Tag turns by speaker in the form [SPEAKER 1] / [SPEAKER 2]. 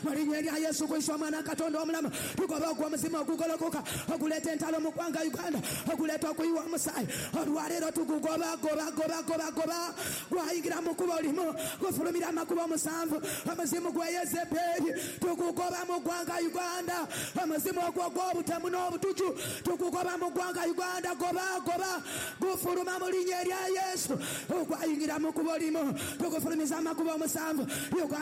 [SPEAKER 1] Malinye lya Yesu Kristo mwana Katonda omulama tugoba ogwa muzima ogugolokoka oguleta entalo mu ggwanga Uganda oguleta okuyiwa omusaayi olwaleero tugugoba goba gwayingira mu kubo limu gufulumira amakubo 7 amazimu gwa Yezebeli tugugoba mu ggwanga Uganda amazimu ogwo gw'obutemu n'obutuju tugugoba mu ggwanga Uganda goba gufuluma mu linnya lya Yesu ogwayingira mu kubo limu tugufulumiza amakubo 7